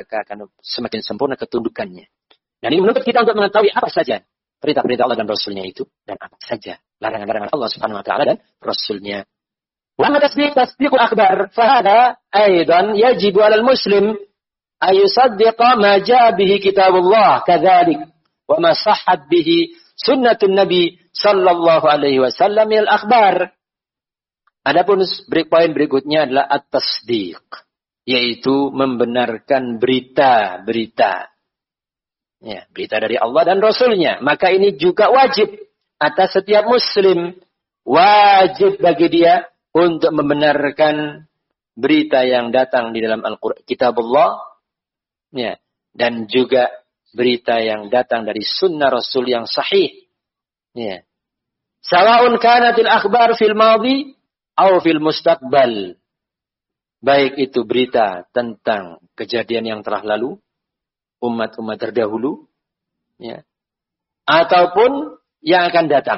maka akan semakin sempurna ketundukannya. Dan ini menuntut kita untuk mengetahui apa saja perintah-perintah Allah dan Rasulnya itu, dan apa saja larangan-larangan Allah Subhanahu wa taala dan Rasulnya. Wa ma tasdiqul akhbar fa hada aidan yajibu 'alal muslim ay yusaddiqa ma jaa bihi kitabullah kadzalik wa ma sahhat bihi sunnatun nabi sallallahu alaihi wasallam min al-akhbar. Adapun poin berikutnya adalah at-tasdiq, yaitu membenarkan berita-berita. Ya, berita dari Allah dan Rasulnya. Maka ini juga wajib atas setiap muslim. Wajib bagi dia untuk membenarkan berita yang datang di dalam Al-Quran, Kitabullah. Ya, dan juga berita yang datang dari sunnah Rasul yang sahih. Ya. Sawa'un kanatil akhbar fil madhi atau fil mustaqbal. Baik itu berita tentang kejadian yang telah lalu, umat-umat terdahulu, ya, ataupun yang akan datang.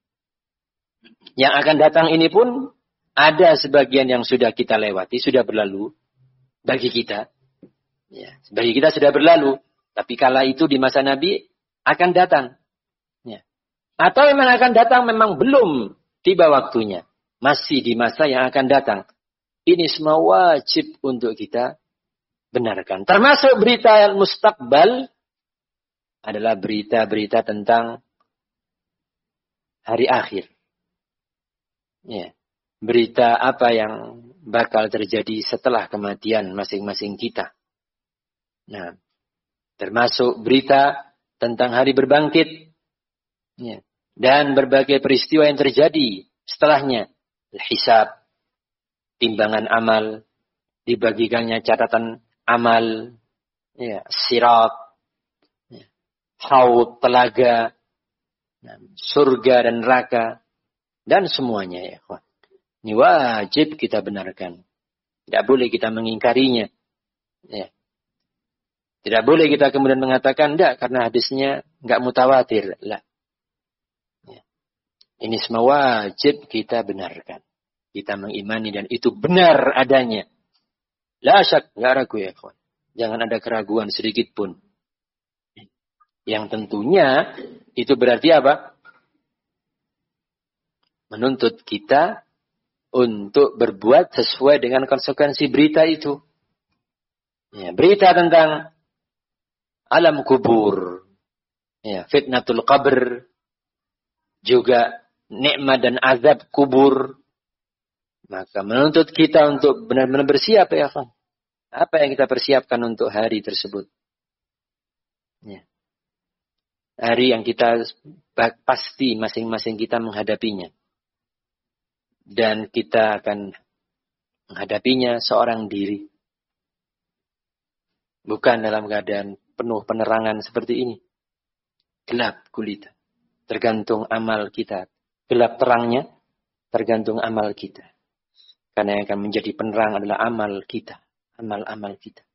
Yang akan datang ini pun ada sebagian yang sudah kita lewati, sudah berlalu bagi kita. Ya, bagi kita sudah berlalu, tapi kala itu di masa Nabi akan datang. Ya. Atau yang akan datang memang belum tiba waktunya, masih di masa yang akan datang. Ini semua wajib untuk kita benarkan. Termasuk berita mustaqbal adalah berita-berita tentang hari akhir. Ya. Berita apa yang bakal terjadi setelah kematian masing-masing kita. Nah, termasuk berita tentang hari berbangkit. Ya. Dan berbagai peristiwa yang terjadi setelahnya. Hisab, timbangan amal, dibagikannya catatan amal, ya, sirat, ya, haud, telaga, surga dan neraka, dan semuanya, ya. Ini wajib kita benarkan. Tidak boleh kita mengingkarinya. Ya. Tidak boleh kita kemudian mengatakan, enggak, karena hadisnya enggak mutawatir. Lah. Ya. Ini semua wajib kita benarkan. Kita mengimani dan itu benar adanya. La syak, enggak ragu ya, kawan. Jangan ada keraguan sedikit pun. Yang tentunya itu berarti apa? Menuntut kita untuk berbuat sesuai dengan konsekuensi berita itu. Ya, berita tentang alam kubur, ya, fitnatul qabr, juga nikmat dan azab kubur. Maka menuntut kita untuk benar-benar bersiap, ya kan? Apa yang kita persiapkan untuk hari tersebut? Ya. Hari yang kita pasti masing-masing kita menghadapinya. Dan kita akan menghadapinya seorang diri. Bukan dalam keadaan penuh penerangan seperti ini. Gelap gulita. Tergantung amal kita. Gelap terangnya tergantung amal kita. Karena yang akan menjadi penerang adalah amal kita. Amal-amal kita.